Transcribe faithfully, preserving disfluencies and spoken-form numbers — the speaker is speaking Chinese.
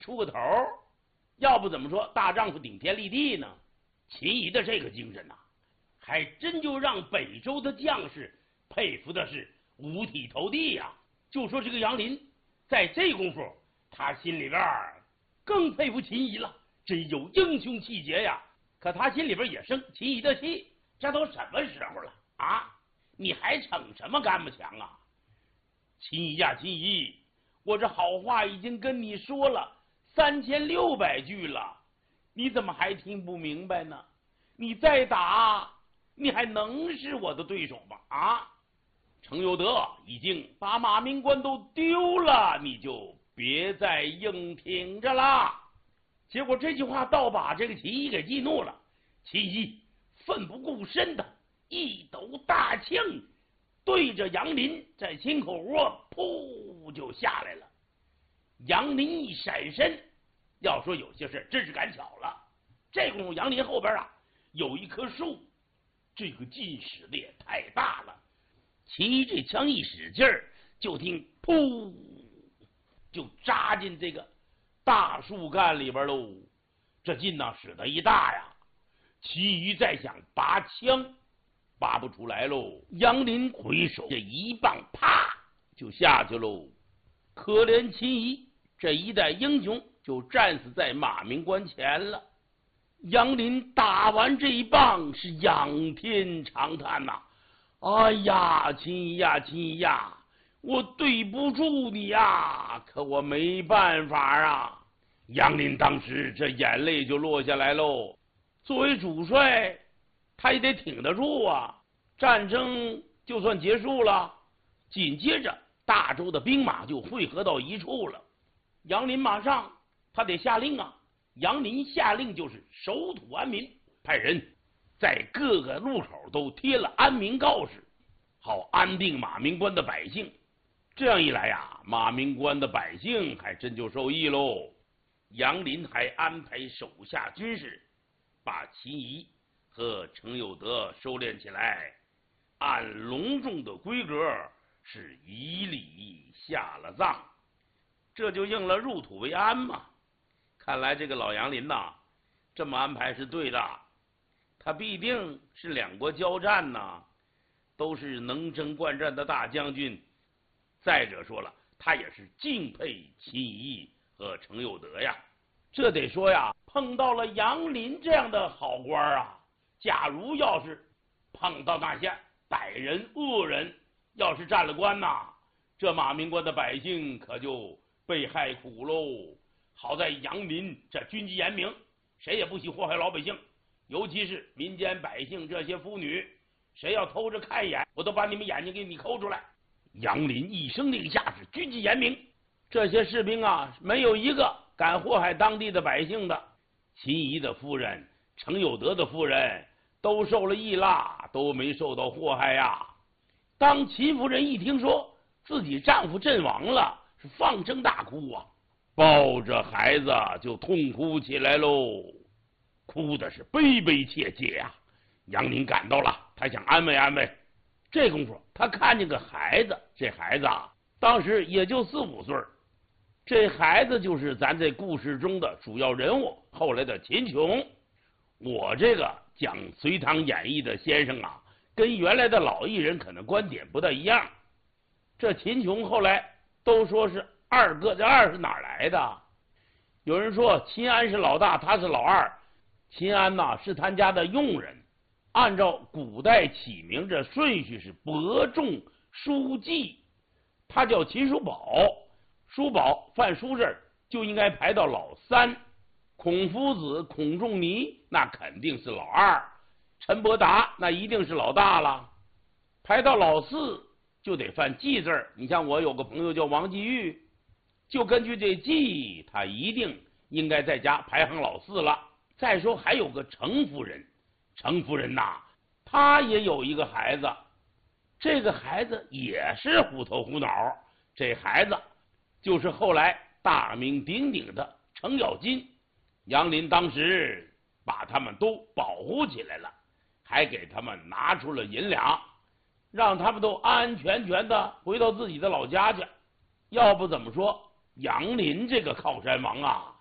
出个头，要不怎么说大丈夫顶天立地呢？秦仪的这个精神呐、啊，还真就让北周的将士佩服的是五体投地呀、啊。就说这个杨林，在这功夫，他心里边更佩服秦仪了，真有英雄气节呀。可他心里边也生秦仪的气，这都什么时候了啊？你还逞什么干不强啊？秦仪呀，秦仪，我这好话已经跟你说了三千六百句了，你怎么还听不明白呢？你再打，你还能是我的对手吗？啊！程有德已经把马明关都丢了，你就别再硬挺着了。结果这句话倒把这个秦仪给激怒了，秦仪奋不顾身的一抖大枪，对着杨林在心口窝噗就下来了。杨林一闪身，要说有些事真是赶巧了。这功夫杨林后边啊有一棵树，这个劲使的也太大了。秦仪这枪一使劲儿，就听噗，就扎进这个大树干里边喽。这劲呐使得一大呀，秦仪再想拔枪，拔不出来喽。杨林回手这一棒，啪就下去喽。可怜秦仪这一代英雄就战死在马明关前了。杨林打完这一棒是仰天长叹呐、啊，哎呀，秦仪呀，秦仪呀，我对不住你呀，可我没办法啊。杨林当时这眼泪就落下来喽。作为主帅，他也得挺得住啊。战争就算结束了，紧接着大周的兵马就汇合到一处了。杨林马上他得下令啊。杨林下令就是守土安民，派人在各个路口都贴了安民告示，好安定马明关的百姓。这样一来呀，马明关的百姓还真就受益喽。杨林还安排手下军士把秦仪和程有德收敛起来，按隆重的规格是以礼下了葬，这就应了入土为安嘛。看来这个老杨林呐，这么安排是对的。他必定是两国交战呐，都是能征惯战的大将军。再者说了，他也是敬佩秦仪和程有德呀。这得说呀，碰到了杨林这样的好官啊，假如要是碰到那些歹人恶人，要是占了官呐，这马明关的百姓可就被害苦喽。好在杨林这军纪严明，谁也不许祸害老百姓，尤其是民间百姓这些妇女，谁要偷着看一眼，我都把你们眼睛给你抠出来。杨林一声令下是军纪严明，这些士兵啊，没有一个敢祸害当地的百姓的。秦仪的夫人、程有德的夫人都受了益啦，都没受到祸害呀。当秦夫人一听说自己丈夫阵亡了，是放声大哭啊，抱着孩子就痛哭起来喽，哭的是悲悲切切呀、啊。杨林感到了，他想安慰安慰。这功夫他看见个孩子，这孩子啊，当时也就四五岁。这孩子就是咱这故事中的主要人物，后来的秦琼。我这个讲《隋唐演义》的先生啊，跟原来的老艺人可能观点不太一样。这秦琼后来都说是二哥，这二是哪儿来的？有人说秦安是老大，他是老二。秦安呐、啊、是他家的佣人，按照古代起名这顺序是伯仲叔季，他叫秦叔宝，叔宝犯叔事就应该排到老三。孔夫子、孔仲尼那肯定是老二，陈伯达那一定是老大了。排到老四就得犯季字。你像我有个朋友叫王继玉，就根据这季，他一定应该在家排行老四了。再说还有个程夫人，程夫人呐，她也有一个孩子，这个孩子也是虎头虎脑，这孩子就是后来大名鼎鼎的程咬金。杨林当时把他们都保护起来了，还给他们拿出了银两，让他们都安安全全的回到自己的老家去。要不怎么说杨林这个靠山王啊，